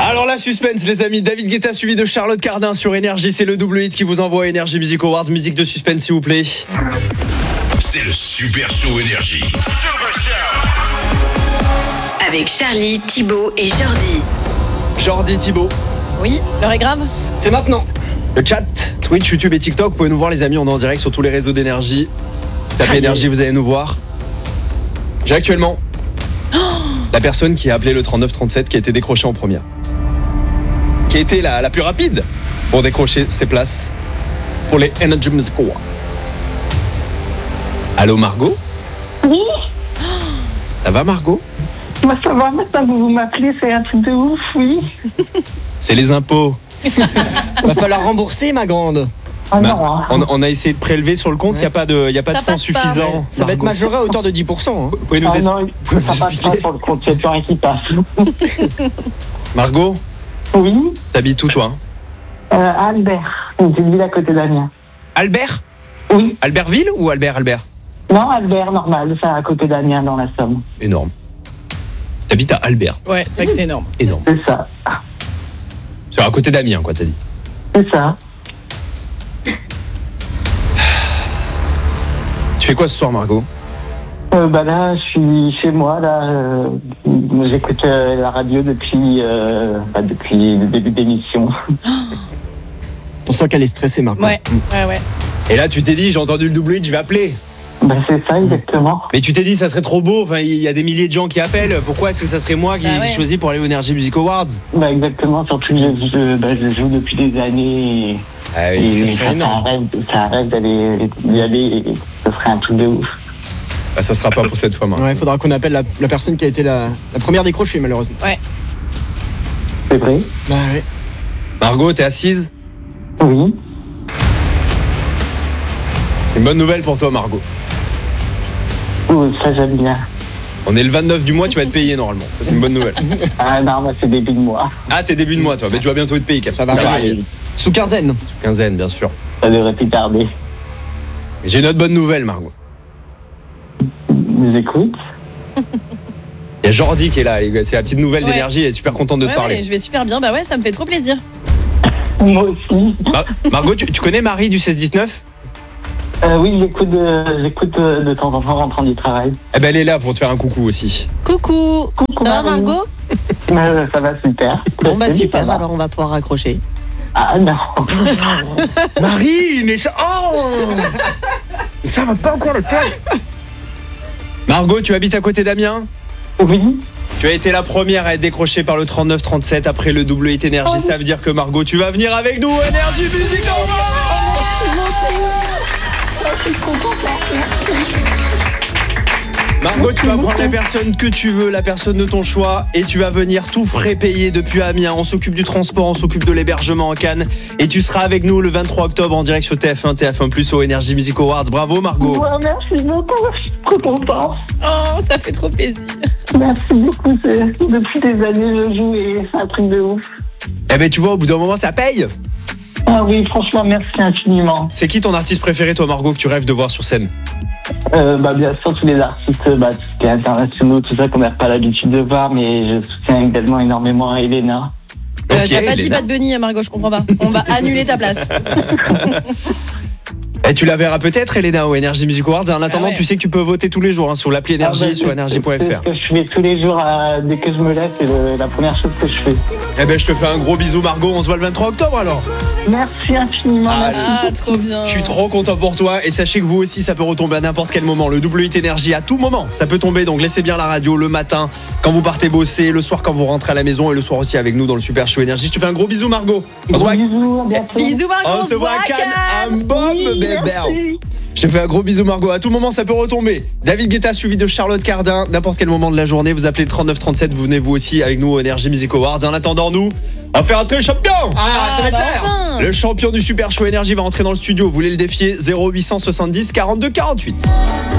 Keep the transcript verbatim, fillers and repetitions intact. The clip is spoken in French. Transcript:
Alors la suspense les amis, David Guetta suivi de Charlotte Cardin sur Énergie, c'est le double hit qui vous envoie Énergie Music Awards, musique de suspense s'il vous plaît. C'est le Super Show Énergie. Avec Charlie, Thibaut et Jordi. Jordi, Thibaut. Oui, l'heure est grave. C'est maintenant. Le chat, Twitch, YouTube et TikTok, vous pouvez nous voir les amis, on est en direct sur tous les réseaux d'Énergie. Tapez Énergie, vous allez nous voir. J'ai actuellement oh la personne qui a appelé le trente-neuf trente-sept qui a été décrochée en première. Qui a été la, la plus rapide pour décrocher ses places pour les Energy Music Awards. Allô Margot ? Oui. Ça va Margot ? Moi ça va, maintenant que vous m'appelez, c'est un truc de ouf, oui. C'est les impôts. Va falloir rembourser ma grande. Oh bah, non. on, on a essayé de prélever sur le compte, il ouais. n'y a pas de, y a pas de fonds suffisants. Ça va être majoré à hauteur de dix pour cent. Hein. Vous pouvez nous, oh es- non, vous pouvez nous ça passe expliquer pas sur le compte, il n'y a plus rien qui passe. Margot, Oui, t'habites où toi ? euh, Albert, une petite ville à côté d'Amiens. Albert ? Oui, Albertville ou Albert Albert ? non, Albert, normal, c'est à côté d'Amiens dans la Somme. Énorme. T'habites à Albert ? Ouais, c'est vrai que c'est énorme. Énorme. C'est ça, C'est à côté d'Amiens quoi t'as dit ? c'est ça. Tu fais quoi ce soir Margot ? Euh, bah là, je suis chez moi, là, euh, moi, j'écoute euh, la radio depuis, euh, bah, depuis le début d'émission. On sent qu'elle est stressée Margot. Ouais, ouais, ouais. Et là tu t'es dit j'ai entendu le double hit, je vais appeler. Bah c'est ça, exactement. Mais tu t'es dit ça serait trop beau, enfin il y a des milliers de gens qui appellent, pourquoi est-ce que ça serait moi qui Bah ouais. choisis pour aller aux Energy Music Awards ? Bah exactement, surtout que je, je, bah, je joue depuis des années et, Ah et oui, ça ça, serait ça énorme. rêve, ça rêve d'aller d'y aller et ce serait un truc de ouf. Bah, ça sera pas pour cette fois Margot. Ouais, faudra qu'on appelle la, la personne qui a été la, la première décrochée malheureusement. Ouais. C'est vrai ? Bah ouais. Margot, t'es assise ? Oui. Une bonne nouvelle pour toi Margot. Oh, ça j'aime bien. On est le vingt-neuf du mois, tu vas être payé normalement. Ça c'est une bonne nouvelle. Ah non, moi c'est début de mois. Ah t'es début de mois toi, mais tu vas bientôt être payé. Ça va arriver. arriver. Sous quinzaine. Quinzaine bien sûr. Ça devrait plus tarder. J'ai une autre bonne nouvelle Margot. Nous écoute. Il y a Jordi qui est là, c'est la petite nouvelle Ouais. d'Énergie, elle est super contente de te Ouais, parler. ouais, je vais super bien. Bah ouais, ça me fait trop plaisir. Moi aussi. Mar- Margot, tu, tu connais Marie du seize dix-neuf ? Euh, oui, j'écoute, de, j'écoute de, de temps en temps en rentrant du travail. Eh ben elle est là pour te faire un coucou aussi. Coucou. Coucou, Ça va Marie. Margot ? Euh, ça va super. Bon bah Merci, super, ça va. alors on va pouvoir raccrocher. Ah non. Marie, mais ça... Oh ça va pas encore le tête. Margot, tu habites à côté d'Amiens ? Oui. Tu as été la première à être décrochée par le trente-neuf trente-sept après le double hit Énergie. Oh, ça veut dire que Margot, tu vas venir avec nous Énergie Music Awards. Margot, tu vas prendre la personne que tu veux, la personne de ton choix, et tu vas venir tout frais payer depuis Amiens. On s'occupe du transport, on s'occupe de l'hébergement en Cannes, et tu seras avec nous le vingt-trois octobre en direct sur T F un, T F un plus, au Energy Music Awards. Bravo Margot. Ouais, merci beaucoup, je suis trop contente. Oh, ça fait trop plaisir. Merci beaucoup, c'est, depuis des années je joue et c'est un truc de ouf. Eh ben tu vois, au bout d'un moment ça paye. Ah oui, franchement, merci infiniment. C'est qui ton artiste préféré toi Margot que tu rêves de voir sur scène ? Euh, bah, bien sûr, tous les artistes, bah, tout ce qui est internationaux, tout ça qu'on n'a pas l'habitude de voir, mais je soutiens également énormément Elena. Euh, Ok, T'as pas dit Elena. Bad Bunny, Margot, je comprends pas. On va annuler ta place. Et tu la verras peut-être Elena au Energy Music Awards. En attendant, Ah ouais. tu sais que tu peux voter tous les jours hein, sur l'appli Énergie, Ah bah, sur c'est- énergie point c'est f r. ce que je fais tous les jours, à- dès que je me lève, c'est le- la première chose que je fais. Eh ben je te fais un gros bisou Margot, on se voit le vingt-trois octobre alors. Merci infiniment. Ah, Ah, trop bien. Je suis trop content pour toi et sachez que vous aussi ça peut retomber à n'importe quel moment. Le double hit Énergie à tout moment, ça peut tomber, donc laissez bien la radio le matin quand vous partez bosser, le soir quand vous rentrez à la maison et le soir aussi avec nous dans le Super Show Énergie. Je te fais un gros bisou Margot. On se Gros voit, bisous, à bientôt. Bisous Margot, on se voit à Cannes, un bombe Oui, bébé. merci. Je te fais un gros bisou Margot, à tout moment ça peut retomber. David Guetta suivi de Charlotte Cardin, n'importe quel moment de la journée, vous appelez le trente-neuf trente-sept, vous venez vous aussi avec nous au Energy Music Awards. En attendant nous, on va faire un très champion. Ah, ça va être bah clair. enfin. Le champion du Super Show Énergie va entrer dans le studio, vous voulez le défier zéro huit cent soixante-dix quarante-deux quarante-huit.